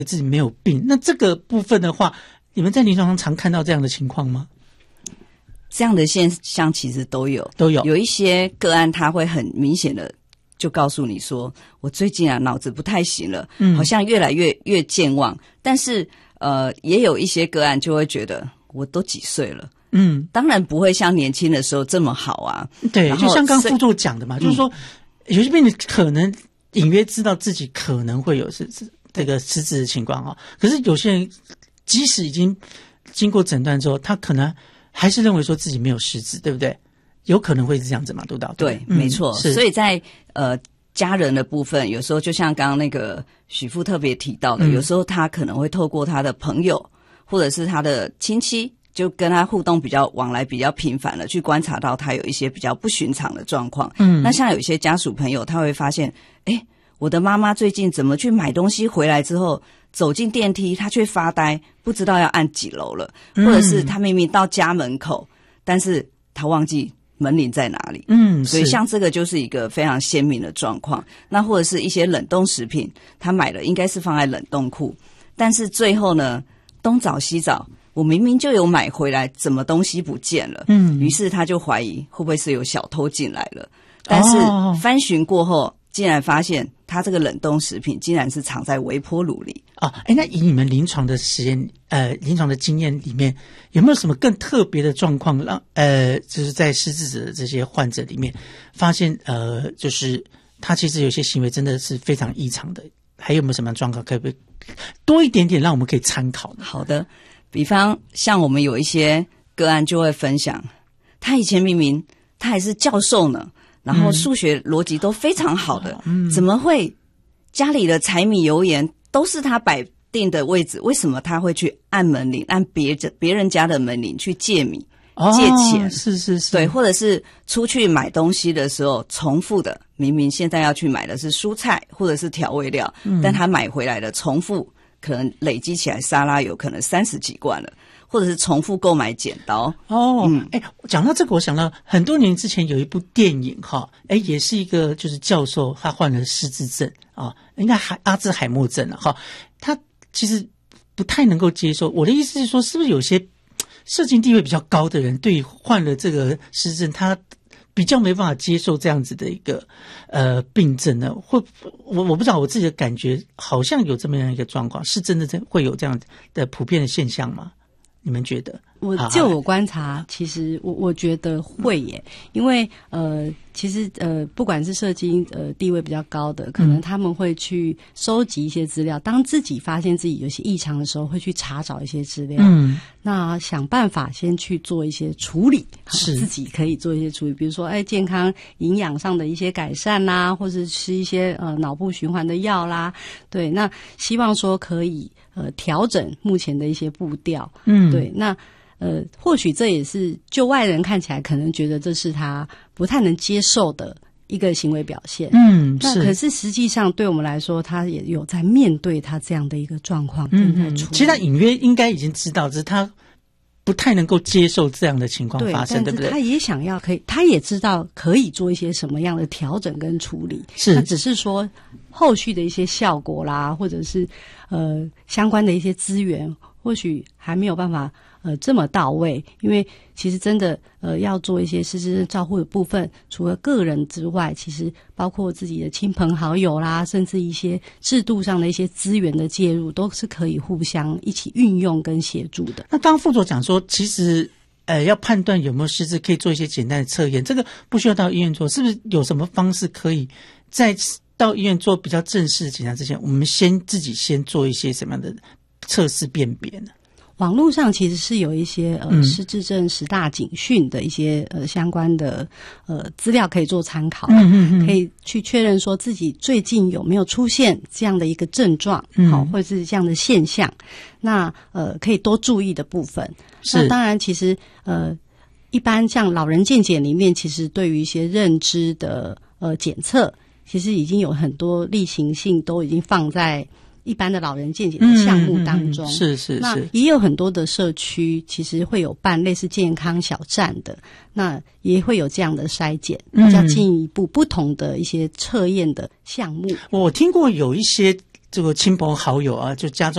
自己没有病。那这个部分的话，你们在临床上常看到这样的情况吗？ 这样的现象其实都有，有一些个案他会很明显的就告诉你说，我最近脑子不太行了，好像越来越健忘。但是也有一些个案就会觉得我都几岁了，当然不会像年轻的时候这么好啊。 对，就像刚副座讲的嘛，就是说有些病人可能隐约知道自己可能会有这个失智的情况可是有些人即使已经经过诊断之后，他可能还是认为说自己没有失智，对不对？有可能会是这样子嘛，督导？ 对，没错。所以在家人的部分，有时候就像刚刚那个许父特别提到的，有时候他可能会透过他的朋友或者是他的亲戚，就跟他互动比较往来比较频繁了，去观察到他有一些比较不寻常的状况。那像有一些家属朋友，他会发现，我的妈妈最近怎么去买东西回来之后，走进电梯她却发呆，不知道要按几楼了，或者是她明明到家门口，但是她忘记门铃在哪里。所以像这个就是一个非常鲜明的状况。那或者是一些冷冻食品，她买了应该是放在冷冻库，但是最后呢，东找西找，我明明就有买回来，怎么东西不见了？于是她就怀疑会不会是有小偷进来了。但是翻寻过后，竟然发现他这个冷冻食品竟然是藏在微波炉里。 那以你们临床的实验临床的经验里面，有没有什么更特别的状况让就是在失智者的这些患者里面发现就是他其实有些行为真的是非常异常的？还有没有什么状况可不可以多一点点让我们可以参考呢？ 好的，比方像我们有一些个案就会分享，他以前明明他还是教授呢，然后数学逻辑都非常好的，怎么会家里的柴米油盐都是他摆定的位置，为什么他会去按门铃，按别人家的门铃去借米借钱？ 是对，或者是出去买东西的时候重复的，明明现在要去买的是蔬菜或者是调味料，但他买回来的重复可能累积起来沙拉油可能30几罐了，或者是重复购买剪刀。 讲到这个，我想到很多年之前有一部电影也是一个就是教授他患了失智症应该阿兹海默症他其实不太能够接受。我的意思是说，是不是有些社经地位比较高的人对于患了这个失智症，他比较没办法接受这样子的一个病症呢？我不知道，我自己的感觉好像有这么样一个状况，是真的会有这样的普遍的现象吗？你们觉得？ 我观察，其实我觉得会耶，因为其实不管是社经地位比较高的，可能他们会去收集一些资料，当自己发现自己有些异常的时候，会去查找一些资料，那想办法先去做一些处理，自己可以做一些处理，比如说健康营养上的一些改善啦，或者吃一些脑部循环的药啦，对，那希望说可以调整目前的一些步调，对，那或许这也是就外人看起来可能觉得这是他不太能接受的一个行为表现，那可是实际上对我们来说，他也有在面对他这样的一个状况，正在处理。 其实他隐约应该已经知道，只是他不太能够接受这样的情况发生，对不对？ 他也想要他也知道可以做一些什么样的调整跟处理，他只是说后续的一些效果啦，或者是相关的一些资源，或许还没有办法这么到位，因为其实真的要做一些失智症照护的部分，除了个人之外，其实包括自己的亲朋好友啦，甚至一些制度上的一些资源的介入，都是可以互相一起运用跟协助的。 那刚刚副座讲说，其实要判断有没有失智，可以做一些简单的测验，这个不需要到医院做，是不是有什么方式可以在到医院做比较正式的检查之前，我们自己先做一些什么样的测试辨别呢？ 网络上其实是有一些失智症10大警讯的一些相关的资料可以做参考，可以去确认说自己最近有没有出现这样的一个症状，好，或者是这样的现象，那可以多注意的部分。那当然其实一般像老人健检里面，其实对于一些认知的检测，其实已经有很多例行性都已经放在一般的老人健检的项目当中， 是。 那也有很多的社区其实会有办类似健康小站的，那也会有这样的筛检，比较进一步不同的一些测验的项目。 我听过有一些这个亲朋好友啊，就家中